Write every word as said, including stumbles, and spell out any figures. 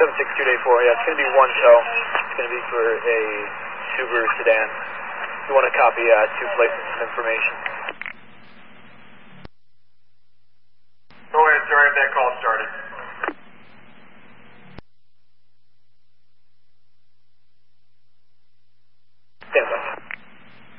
seven six two eight four, yeah, it's going to be one tow. It's going to be for a Subaru sedan. If you want to copy uh, two places of information. Go ahead, sir. I have that call, sir.